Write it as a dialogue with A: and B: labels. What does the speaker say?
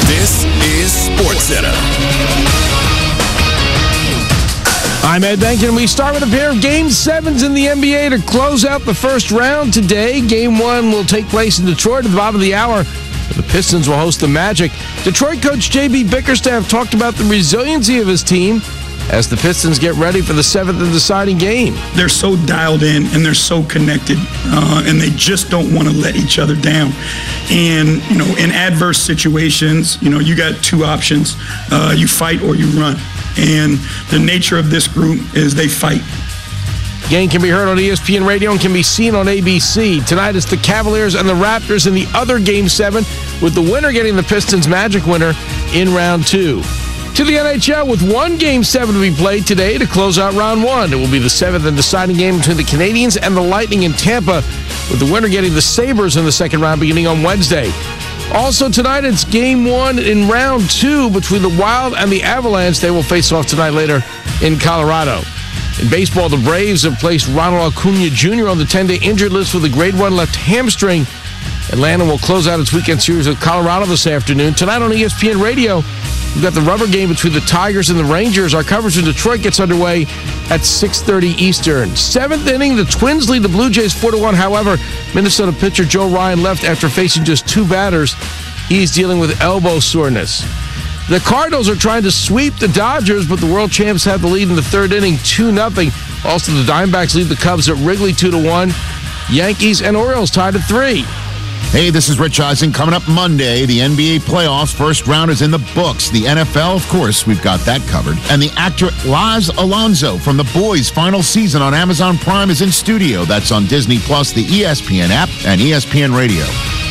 A: This is SportsCenter.
B: I'm Ed Benkin, and we start with a pair of Game 7s in the NBA to close out the first round today. Game 1 will take place in Detroit at the bottom of the hour. The Pistons will host the Magic. Detroit coach J.B. Bickerstaff talked about the resiliency of his team as the Pistons get ready for the 7th and deciding game.
C: They're so dialed in and they're so connected, and they just don't want to let each other down. And, in adverse situations, you got two options. You fight or you run. And the nature of this group is they fight.
B: Game can be heard on ESPN Radio and can be seen on ABC. Tonight it's the Cavaliers and the Raptors in the other Game 7, with the winner getting the Pistons Magic winner in round 2. To the NHL with one Game 7 to be played today to close out round 1. It will be the 7th and deciding game between the Canadiens and the Lightning in Tampa, with the winner getting the Sabres in the second round beginning on Wednesday. Also tonight, it's Game 1 in round 2 between the Wild and the Avalanche. They will face off tonight later in Colorado. In baseball, the Braves have placed Ronald Acuna Jr. on the 10-day injured list with a grade 1 left hamstring. Atlanta will close out its weekend series with Colorado this afternoon. Tonight on ESPN Radio, we've got the rubber game between the Tigers and the Rangers. Our coverage in Detroit gets underway at 6:30 Eastern. 7th inning, the Twins lead the Blue Jays 4-1. However, Minnesota pitcher Joe Ryan left after facing just 2 batters. He's dealing with elbow soreness. The Cardinals are trying to sweep the Dodgers, but the world champs have the lead in the 3rd inning, 2-0. Also, the Diamondbacks lead the Cubs at Wrigley 2-1. Yankees and Orioles tied at 3.
D: Hey, this is Rich Eisen. Coming up Monday, the NBA playoffs first round is in the books. The NFL, of course, we've got that covered. And the actor Laz Alonso from The Boys' final season on Amazon Prime is in studio. That's on Disney Plus, the ESPN app, and ESPN Radio.